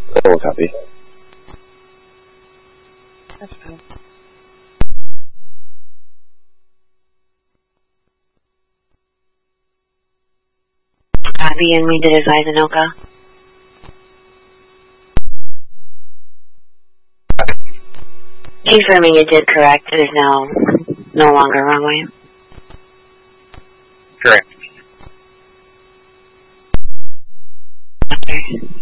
I will copy. That's fine. Copy, and we did advise Anoka. Confirming you did correct. It is now no longer runway. Correct. Okay.